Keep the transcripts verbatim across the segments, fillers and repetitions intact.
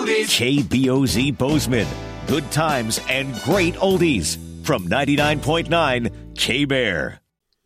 oldies. K B O Z Bozeman. Good times and great oldies. From ninety-nine point nine K-Bear.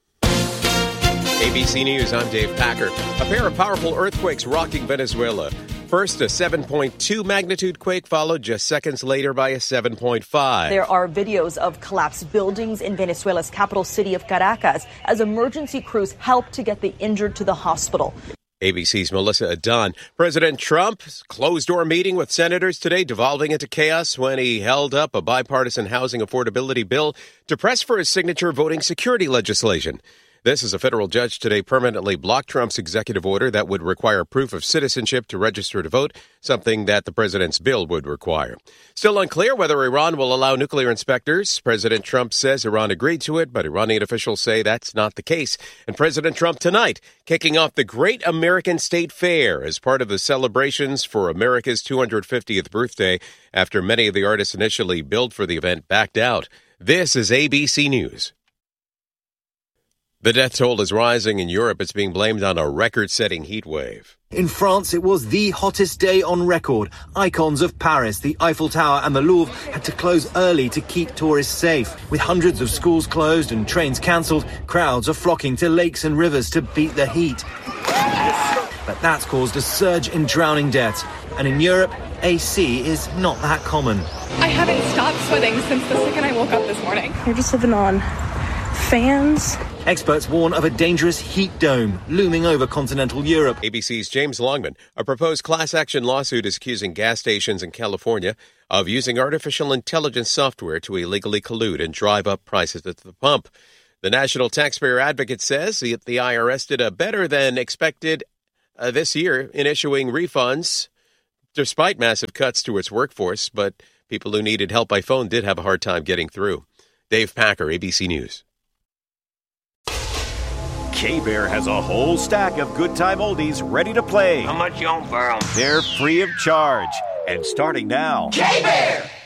A B C News, I'm Dave Packer. A pair of powerful earthquakes rocking Venezuela. First, a seven point two magnitude quake, followed just seconds later by a seven point five. There are videos of collapsed buildings in Venezuela's capital city of Caracas as emergency crews help to get the injured to the hospital. A B C's Melissa Adon. President Trump's closed-door meeting with senators today devolving into chaos when he held up a bipartisan housing affordability bill to press for his signature voting security legislation. This is a federal judge today permanently blocked Trump's executive order that would require proof of citizenship to register to vote, something that the president's bill would require. Still unclear whether Iran will allow nuclear inspectors. President Trump says Iran agreed to it, but Iranian officials say that's not the case. And President Trump tonight kicking off the Great American State Fair as part of the celebrations for America's two hundred fiftieth birthday after many of the artists initially billed for the event backed out. This is A B C News. The death toll is rising in Europe. It's being blamed on a record-setting heat wave. In France, it was the hottest day on record. Icons of Paris, the Eiffel Tower and the Louvre had to close early to keep tourists safe. With hundreds of schools closed and trains cancelled, crowds are flocking to lakes and rivers to beat the heat. But that's caused a surge in drowning deaths. And in Europe, A C is not that common. I haven't stopped sweating since the second I woke up this morning. We're just living on fans. Experts warn of a dangerous heat dome looming over continental Europe. A B C's James Longman. A proposed class action lawsuit is accusing gas stations in California of using artificial intelligence software to illegally collude and drive up prices at the pump. The National Taxpayer Advocate says the, the I R S did a better than expected uh, this year in issuing refunds, despite massive cuts to its workforce, but people who needed help by phone did have a hard time getting through. Dave Packer, A B C News. K-Bear has a whole stack of good time oldies ready to play. How much you on for 'em? They're free of charge and starting now. K-Bear!